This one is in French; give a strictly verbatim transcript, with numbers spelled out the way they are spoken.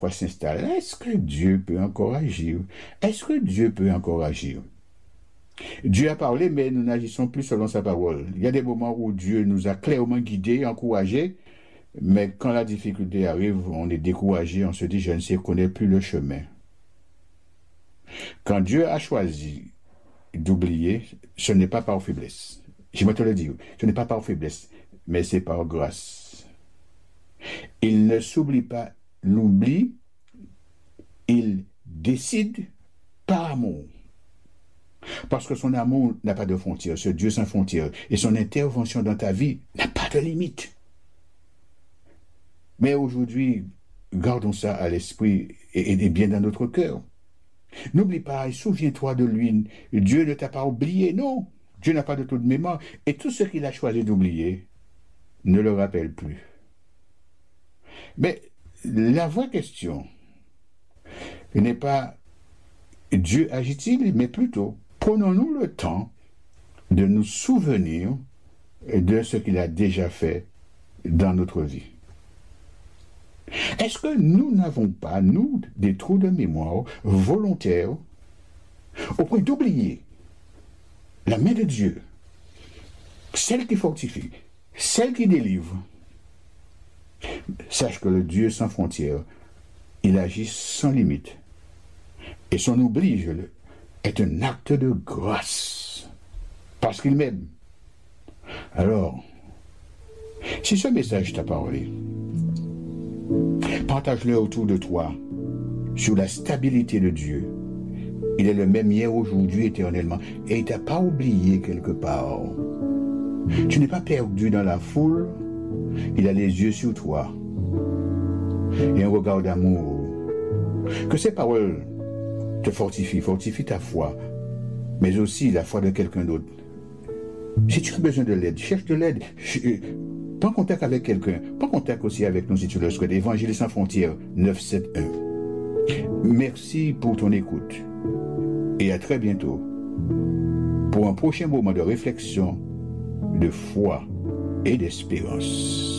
s'installe. Est-ce que Dieu peut encore agir? Est-ce que Dieu peut encore agir? Dieu a parlé, mais nous n'agissons plus selon sa parole. Il y a des moments où Dieu nous a clairement guidés, encouragés, mais quand la difficulté arrive, on est découragé, on se dit, je ne sais, connais plus le chemin. Quand Dieu a choisi d'oublier, ce n'est pas par faiblesse. Je vais te le dire, ce n'est pas par faiblesse, mais c'est par grâce. Il ne s'oublie pas, l'oubli, il décide par amour. Parce que son amour n'a pas de frontières, ce Dieu sans frontières, et son intervention dans ta vie n'a pas de limite. Mais aujourd'hui, gardons ça à l'esprit et, et bien dans notre cœur. N'oublie pas, souviens-toi de lui. Dieu ne t'a pas oublié, non. Dieu n'a pas de taux de mémoire. Et tout ce qu'il a choisi d'oublier, ne le rappelle plus. Mais la vraie question n'est pas Dieu agit-il, mais plutôt prenons-nous le temps de nous souvenir de ce qu'il a déjà fait dans notre vie. Est-ce que nous n'avons pas, nous, des trous de mémoire volontaires au point d'oublier la main de Dieu, celle qui fortifie, celle qui délivre? Sache que le Dieu sans frontières, il agit sans limite. Et son oubli, je le, est un acte de grâce, parce qu'il m'aime. Alors, si ce message t'a parlé, partage-le autour de toi sur la stabilité de Dieu. Il est le même hier, aujourd'hui, éternellement. Et il ne t'a pas oublié quelque part. Tu n'es pas perdu dans la foule. Il a les yeux sur toi. Et un regard d'amour. Que ces paroles te fortifient, fortifient ta foi, mais aussi la foi de quelqu'un d'autre. Si tu as besoin de l'aide, cherche de l'aide. Prends contact avec quelqu'un. Prends contact aussi avec nous si tu le souhaites. Évangile sans frontières neuf sept un. Merci pour ton écoute. Et à très bientôt pour un prochain moment de réflexion, de foi et d'espérance.